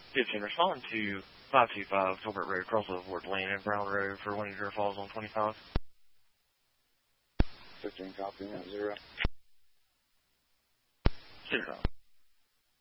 15, respond to 525 Tolbert Road, crossover Ward Lane and Brown Road for Windsor Falls on 25. 15, copy, 0. 0.